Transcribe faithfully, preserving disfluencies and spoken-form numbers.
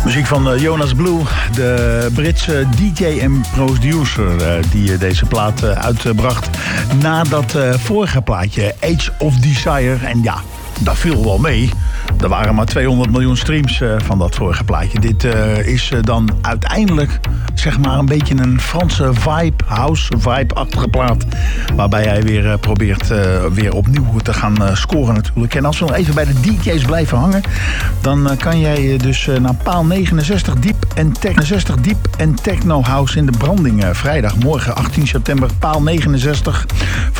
Muziek van Jonas Blue, de Britse D J en producer uh, die deze plaat uh, uitbracht na dat uh, vorige plaatje Age of Desire. En ja, dat viel wel mee. Er waren maar tweehonderd miljoen streams uh, van dat vorige plaatje. Dit uh, is uh, dan uiteindelijk zeg maar een beetje een Franse vibe, house vibe-achtige plaat. Waarbij hij weer uh, probeert uh, weer opnieuw te gaan uh, scoren natuurlijk. En als we nog even bij de D J's blijven hangen, dan uh, kan jij uh, dus uh, naar paal negenenzestig diep en negenenzestig diep en techno house in de branding. Uh, vrijdag, morgen achttien september, paal negenenzestig.